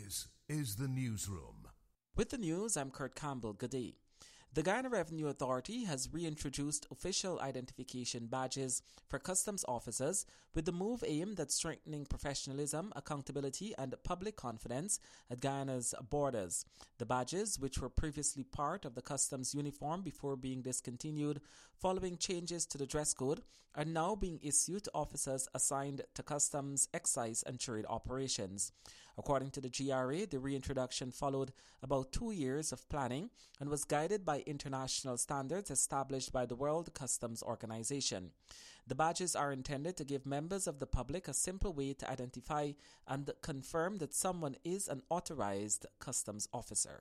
This is the Newsroom. With the news, I'm Kurt Campbell. Good day. The Guyana Revenue Authority has reintroduced official identification badges for customs officers, with the move aimed at strengthening professionalism, accountability and public confidence at Guyana's borders. The badges, which were previously part of the customs uniform before being discontinued following changes to the dress code, are now being issued to officers assigned to customs, excise and trade operations. According to the GRA, the reintroduction followed about 2 years of planning and was guided by international standards established by the World Customs Organization. The badges are intended to give members of the public a simple way to identify and confirm that someone is an authorized customs officer.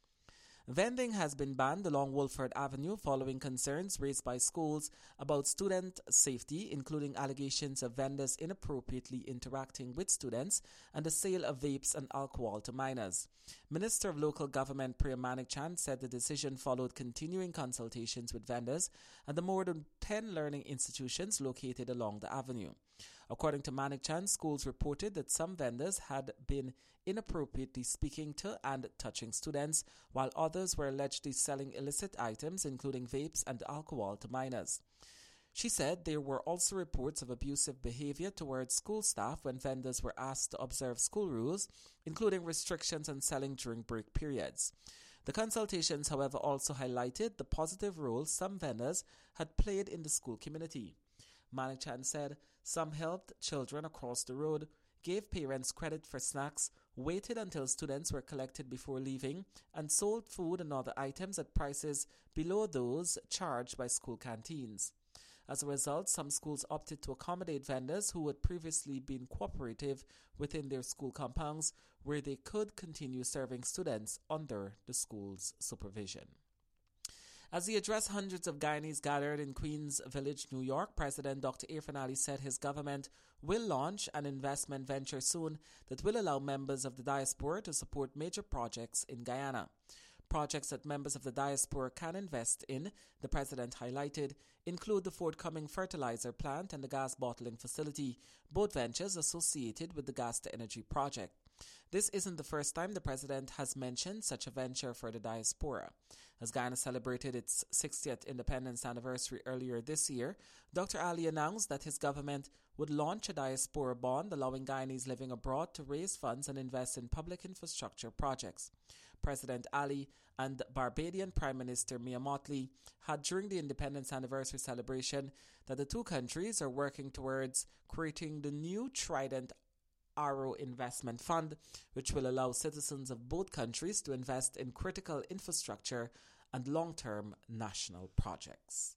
Vending has been banned along Wolford Avenue following concerns raised by schools about student safety, including allegations of vendors inappropriately interacting with students and the sale of vapes and alcohol to minors. Minister of Local Government Priya Manikchand said the decision followed continuing consultations with vendors and the more than 10 learning institutions located along the avenue. According to Manikchand, schools reported that some vendors had been inappropriately speaking to and touching students, while others were allegedly selling illicit items, including vapes and alcohol, to minors. She said there were also reports of abusive behavior towards school staff when vendors were asked to observe school rules, including restrictions on selling during break periods. The consultations, however, also highlighted the positive role some vendors had played in the school community. Manikchand said some helped children across the road, gave parents credit for snacks, waited until students were collected before leaving, and sold food and other items at prices below those charged by school canteens. As a result, some schools opted to accommodate vendors who had previously been cooperative within their school compounds, where they could continue serving students under the school's supervision. As he addressed hundreds of Guyanese gathered in Queens Village, New York, President Dr. Irfaan Ali said his government will launch an investment venture soon that will allow members of the diaspora to support major projects in Guyana. Projects that members of the diaspora can invest in, the president highlighted, include the forthcoming fertilizer plant and the gas bottling facility, both ventures associated with the gas-to-energy project. This isn't the first time the president has mentioned such a venture for the diaspora. As Guyana celebrated its 60th independence anniversary earlier this year, Dr. Ali announced that his government would launch a diaspora bond allowing Guyanese living abroad to raise funds and invest in public infrastructure projects. President Ali and Barbadian Prime Minister Mia Mottley had during the independence anniversary celebration that the two countries are working towards creating the new Trident Arrow Investment Fund, which will allow citizens of both countries to invest in critical infrastructure and long-term national projects.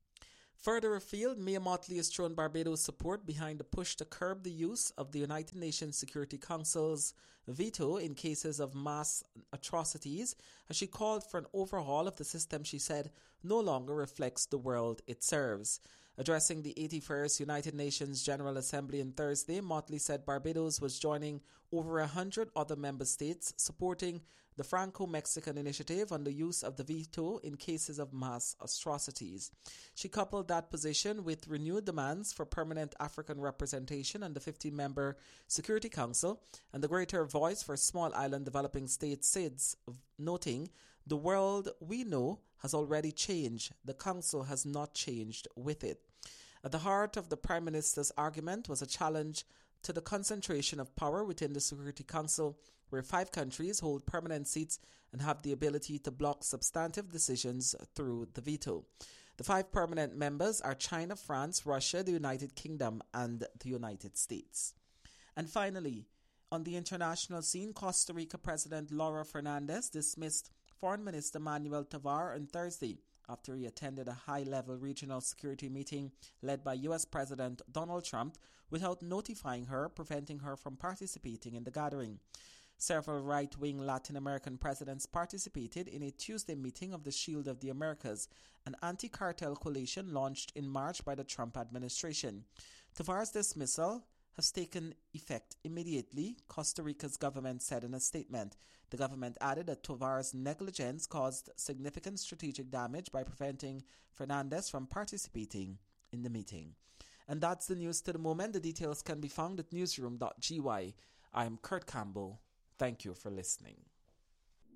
Further afield, Mia Mottley has thrown Barbados' support behind the push to curb the use of the United Nations Security Council's veto in cases of mass atrocities, as she called for an overhaul of the system she said no longer reflects the world it serves. Addressing the 81st United Nations General Assembly on Thursday, Mottley said Barbados was joining over 100 other member states supporting the Franco-Mexican initiative on the use of the veto in cases of mass atrocities. She coupled that position with renewed demands for permanent African representation on the 15-member Security Council and the greater voice for small island developing states, SIDS, noting, "The world we know has already changed. The Council has not changed with it." At the heart of the Prime Minister's argument was a challenge to the concentration of power within the Security Council, where 5 countries hold permanent seats and have the ability to block substantive decisions through the veto. The 5 permanent members are China, France, Russia, the United Kingdom, and the United States. And finally, on the international scene, Costa Rica President Laura Fernandez dismissed Foreign Minister Manuel Tavar on Thursday after he attended a high-level regional security meeting led by U.S. President Donald Trump without notifying her, preventing her from participating in the gathering. Several right-wing Latin American presidents participated in a Tuesday meeting of the Shield of the Americas, an anti-cartel coalition launched in March by the Trump administration. Tavar's dismissal has taken effect immediately, Costa Rica's government said in a statement. The government added that Tavar's negligence caused significant strategic damage by preventing Fernandez from participating in the meeting. And that's the news to the moment. The details can be found at newsroom.gy. I'm Kurt Campbell. Thank you for listening.